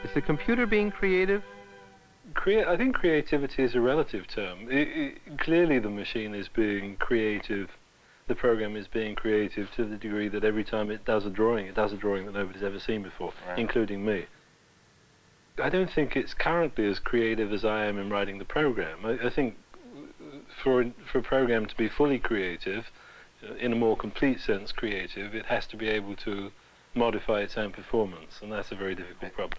Is the computer being creative? I think creativity is a relative term. Clearly the machine is being creative, the program is being creative to the degree that every time it does a drawing that nobody's ever seen before, right, including me. I don't think it's currently as creative as I am in writing the program. I think for a program to be fully creative, in a more complete sense creative, it has to be able to modify its own performance, and that's a very difficult problem.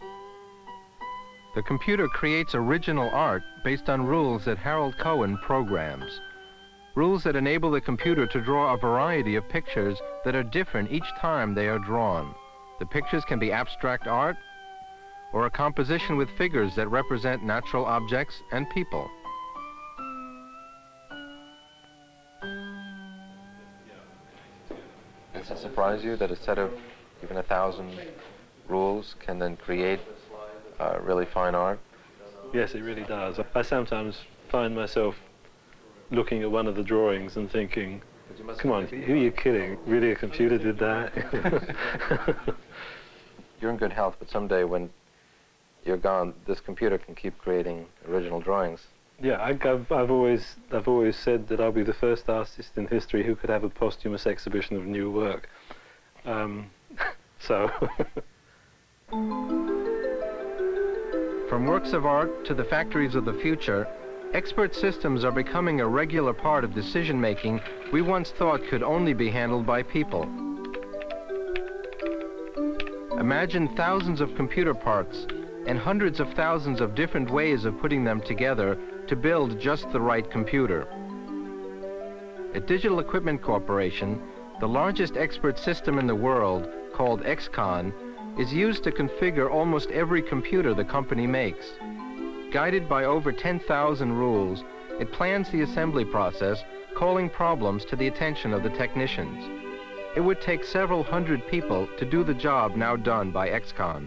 The computer creates original art based on rules that Harold Cohen programs. Rules that enable the computer to draw a variety of pictures that are different each time they are drawn. The pictures can be abstract art or a composition with figures that represent natural objects and people. Does it surprise you that a set of even 1,000 rules can then create really fine art? Yes, it really does. I sometimes find myself looking at one of the drawings and thinking, come on, who are you kidding? Really, a computer did that? You're in good health, but someday when you're gone, this computer can keep creating original drawings. Yeah, I've always said that I'll be the first artist in history who could have a posthumous exhibition of new work. So. From works of art to the factories of the future, expert systems are becoming a regular part of decision-making we once thought could only be handled by people. Imagine thousands of computer parts and hundreds of thousands of different ways of putting them together to build just the right computer. At Digital Equipment Corporation, the largest expert system in the world, called XCON, is used to configure almost every computer the company makes. Guided by over 10,000 rules, it plans the assembly process, calling problems to the attention of the technicians. It would take several hundred people to do the job now done by XCON.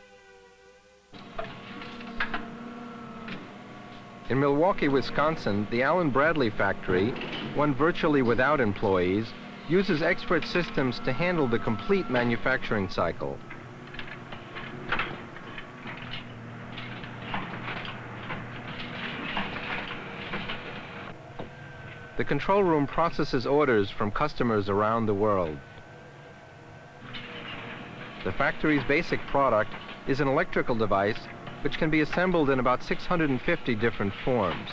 In Milwaukee, Wisconsin, the Allen Bradley factory, one virtually without employees, uses expert systems to handle the complete manufacturing cycle. The control room processes orders from customers around the world. The factory's basic product is an electrical device which can be assembled in about 650 different forms.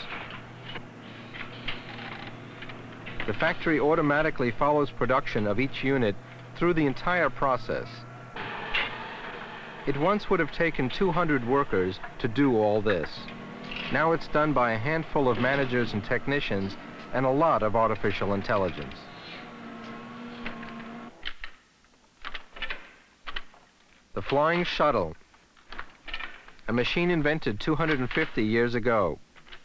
The factory automatically follows production of each unit through the entire process. It once would have taken 200 workers to do all this. Now it's done by a handful of managers and technicians and a lot of artificial intelligence. The Flying Shuttle, a machine invented 250 years ago.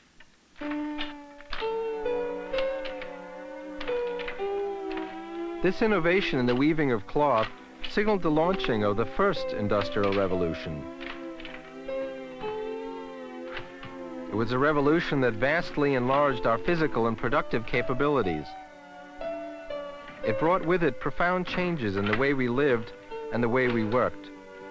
This innovation in the weaving of cloth signaled the launching of the first industrial revolution. It was a revolution that vastly enlarged our physical and productive capabilities. It brought with it profound changes in the way we lived and the way we worked.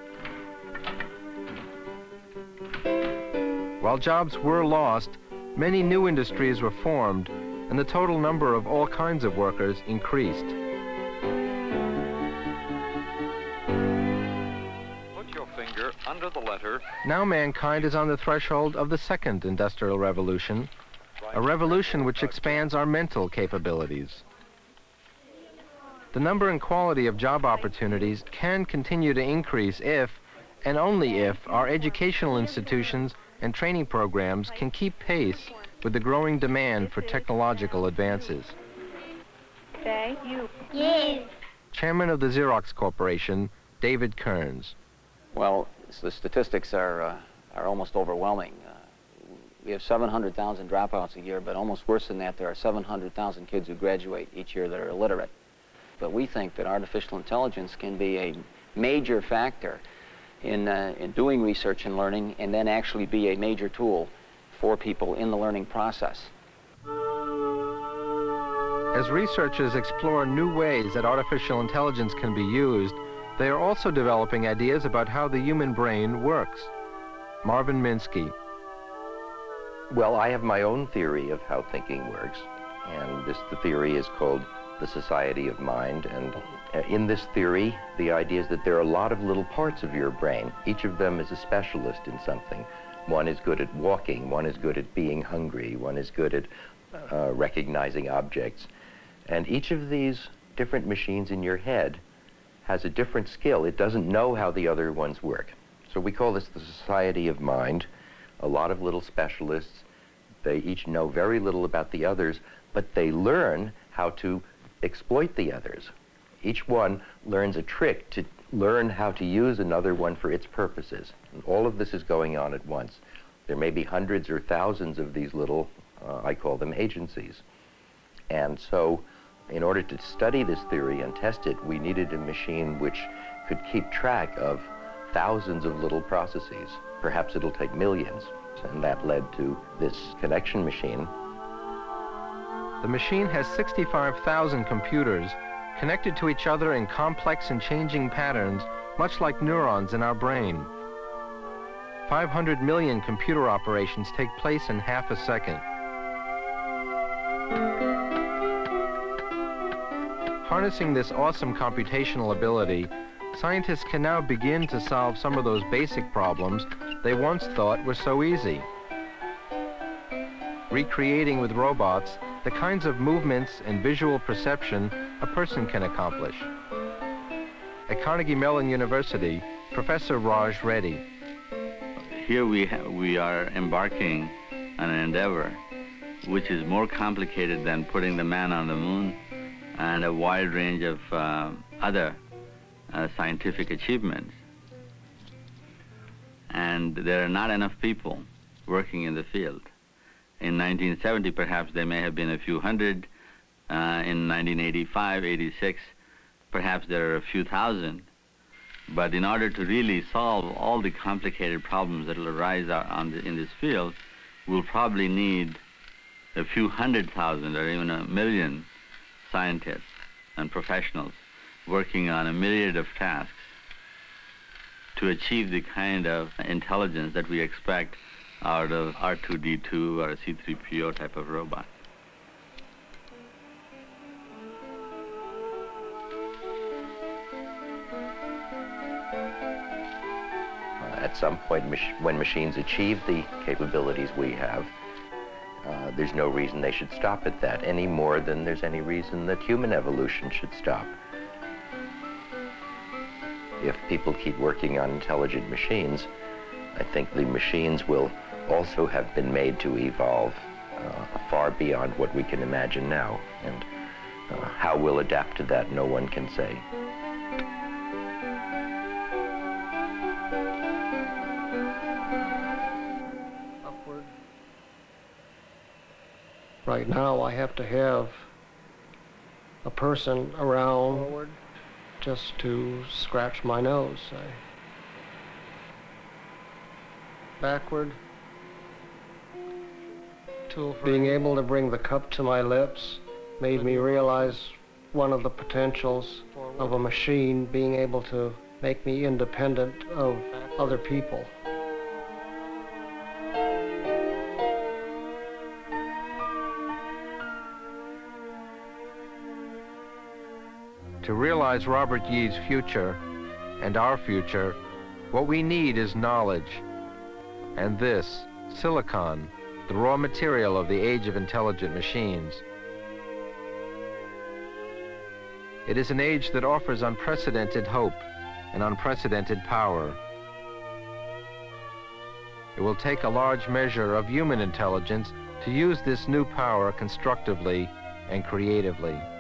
While jobs were lost, many new industries were formed, and the total number of all kinds of workers increased. Put your finger under the letter. Now mankind is on the threshold of the second industrial revolution, a revolution which expands our mental capabilities. The number and quality of job opportunities can continue to increase if, and only if, our educational institutions and training programs can keep pace with the growing demand for technological advances. Say, you. Yes. Chairman of the Xerox Corporation, David Kearns. Well, the statistics are almost overwhelming. We have 700,000 dropouts a year, but almost worse than that, there are 700,000 kids who graduate each year that are illiterate. But we think that artificial intelligence can be a major factor in doing research and learning, and then actually be a major tool for people in the learning process. As researchers explore new ways that artificial intelligence can be used, They are also developing ideas about how the human brain works. Marvin Minsky. Well, I have my own theory of how thinking works, and the theory is called the Society of Mind. And in this theory, the idea is that there are a lot of little parts of your brain. Each of them is a specialist in something. One is good at walking, one is good at being hungry, one is good at recognizing objects. And each of these different machines in your head has a different skill. It doesn't know how the other ones work. So we call this the Society of Mind. A lot of little specialists. They each know very little about the others, but they learn how to exploit the others. Each one learns a trick to learn how to use another one for its purposes. And all of this is going on at once. There may be hundreds or thousands of these little, I call them agencies. And so in order to study this theory and test it, we needed a machine which could keep track of thousands of little processes. Perhaps it'll take millions. And that led to this connection machine. The machine has 65,000 computers connected to each other in complex and changing patterns, much like neurons in our brain. 500 million computer operations take place in half a second. Harnessing this awesome computational ability, scientists can now begin to solve some of those basic problems they once thought were so easy. Recreating with robots the kinds of movements and visual perception a person can accomplish. At Carnegie Mellon University, Professor Raj Reddy. Here we are embarking on an endeavor which is more complicated than putting the man on the moon and a wide range of other scientific achievements. And there are not enough people working in the field. In 1970, perhaps there may have been a few hundred. In 1985, 86, perhaps there are a few thousand. But in order to really solve all the complicated problems that will arise in this field, we'll probably need a few 100,000 or even 1 million scientists and professionals working on a myriad of tasks to achieve the kind of intelligence that we expect out of R2-D2 or a C-3PO type of robot. At some point, when machines achieve the capabilities we have, there's no reason they should stop at that any more than there's any reason that human evolution should stop. If people keep working on intelligent machines, I think the machines will also have been made to evolve far beyond what we can imagine now. And how we'll adapt to that, no one can say. Upward. Right now, I have to have a person around forward just to scratch my nose, say. Backward. Being able to bring the cup to my lips made me realize one of the potentials of a machine being able to make me independent of other people. To realize Robert Yee's future and our future, what we need is knowledge. And this, silicon, the raw material of the age of intelligent machines. It is an age that offers unprecedented hope and unprecedented power. It will take a large measure of human intelligence to use this new power constructively and creatively.